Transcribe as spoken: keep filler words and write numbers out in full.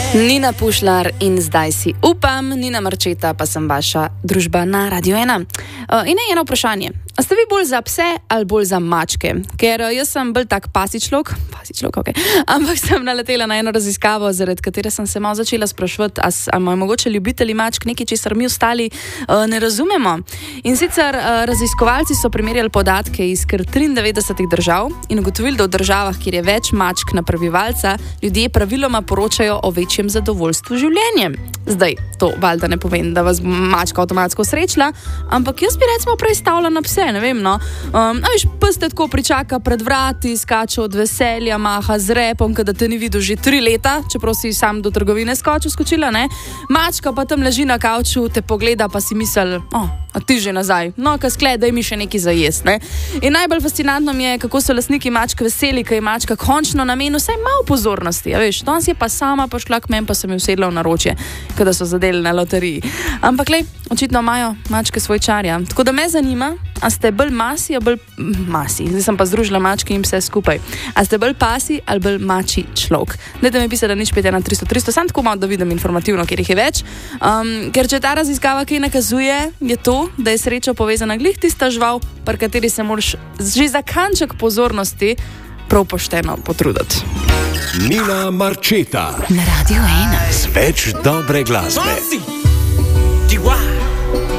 Nina Pušlar in zdaj si upam, Nina Marčeta, pa sem vaša družba na Radio ena. Uh, in eno vprašanje. A ste vi bolj za pse ali bolj za mačke? Ker uh, jaz sem bolj tak pasi človek, pasi človek, ok, ampak sem naletela na eno raziskavo, zaradi katere sem se malo začela spraševati, a imajo mogoče ljubitelji mačk nekaj, česar mi ostali uh, ne razumemo. In sicer uh, raziskovalci so primerjali podatke iz kar triindevetdesetih držav in ugotovili, da v državah, kjer je več mačk na prebivalca, ljudje praviloma poročajo o večjem zadovoljstvu življenjem. Zdaj, to valjda ne povem, da vas mačka avtomatsko srečla, ampak jaz bi recimo prej stavila na pse, ne vem, no. Um, a viš, pes te tako pričaka pred vrati, skače od veselja, maha z repom, kada te ni videl že tri leta, čeprav si sam do trgovine skočil, skočila, ne. Mačka pa tam leži na kavču, te pogleda, pa si misel, oh, a ti že nazaj, no, ka sklej, daj mi še nekaj za jest, ne. In najbolj fascinantno mi je, kako so lastniki mačk veseli, kaj je mačka končno namenil vsaj malo pozornosti, a veš, danes je pa sama prišla k meni, pa sem jo usedla v naročje, kada so zadeli na loteriji. Ampak lej, očitno imajo mačke svoj čar, ja. Tako da me zanima, a ste bolj masi, a bolj masi, zdaj sem pa združila mačke in vse skupaj. A ste bolj pasi ali bolj mači človek? Dajte mi pisati, da nič pet ena tristo tristo, sam tako malo, da vidim informativno, kjer jih je več. Um, ker če ta raziskava kaj nakazuje, je to, da je sreča povezana glih tista žival, pri kateri se moraš že za kanček pozornosti prav pošteno potruditi. Nina Marčeta na Radio ena. Z več dobre glasbe. Chihuahua.